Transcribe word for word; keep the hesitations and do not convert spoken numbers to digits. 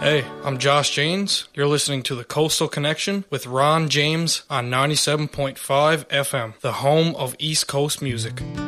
Hey, I'm Josh James. You're listening to The Coastal Connection with Ron James on ninety-seven point five F M, the home of East Coast music.